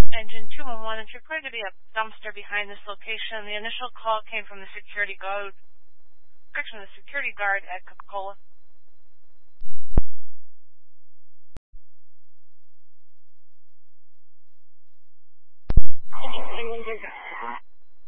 Engine 211, it's reported to be a dumpster behind this location. The initial call came from the security guard at Coca-Cola.